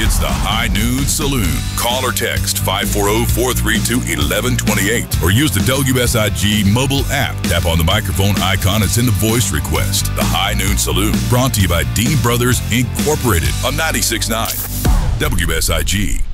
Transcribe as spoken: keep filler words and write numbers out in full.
It's the High Noon Saloon. Call or text five four zero, four three two, one one two eight or use the W S I G mobile app. Tap on the microphone icon and send a voice request. The High Noon Saloon, brought to you by Dean Brothers Incorporated on ninety-six point nine W S I G.